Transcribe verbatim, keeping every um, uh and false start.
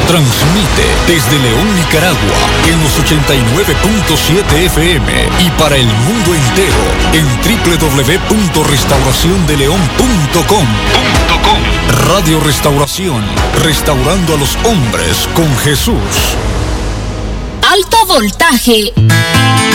Transmite desde León, Nicaragua, en los ochenta y nueve punto siete F M y para el mundo entero en doble u doble u doble u punto restauración de león punto com. Radio Restauración, restaurando a los hombres con Jesús. Alto voltaje.